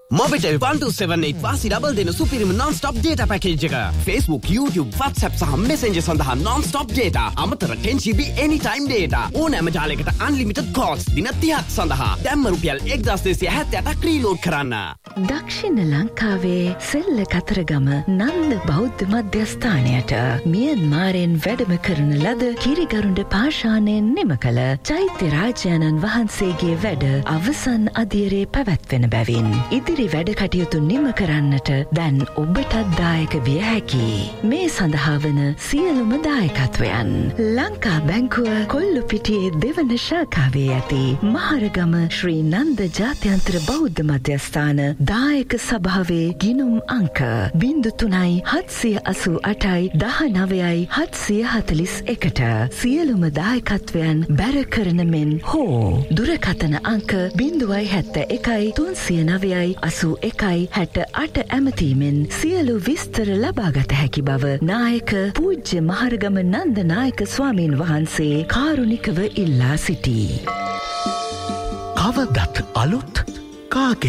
Mobitel 1278 වාසි double දෙන සුපිරිම non-stop data package එක. Facebook, YouTube, WhatsApp සහ Messenger සඳහා non-stop data. අමතර 10GB anytime data. ඕනෑම ජාලයකට unlimited calls දින 30ක් සඳහා. දැන්ම රුපියල් 1278ක් රීලෝඩ් කරන්න. දක්ෂිණ ලංකාවේ සෙල්ල කතරගම නන්ද බෞද්ධ මධ්‍යස්ථානයට මියන්මාරෙන් වැඩම කරන ලද කිරිගරුඬ පාෂාණයෙන් නිම කළ චෛත්‍ය රාජානන් වහන්සේගේ වැඩ අවසන් අදියරේ පැවැත්වෙන බැවින් ඉදිරි වැඩ කටයුතු නිම කරන්නට දැන් ඔබටත් දායක විය හැකියි. මේ සඳහා වන සියලුම දායකත්වයන් ලංකා බැංකුව කොල්ලුපිටියේ දෙවන ශාඛාවේ ඇති මහරගම ශ්‍රී නන්ද ජාත්‍යන්තර බෞද්ධ මධ්‍යස්ථාන දායක සභාවේ ගිණුම් අංක 0378194741ට සියලුම දායකත්වයන් බැර කරන මෙන් හෝ දුරකථන අංක 073398168 ඇමතීමෙන් සියලු විස්තර ලබාගත හැකි බව නායක පූජ්‍ය මහරගම නන්දනායක ස්වාමීන් වහන්සේ කාරුණිකව ඉල්ලා සිටී. කවදත් අලුත් කාගේ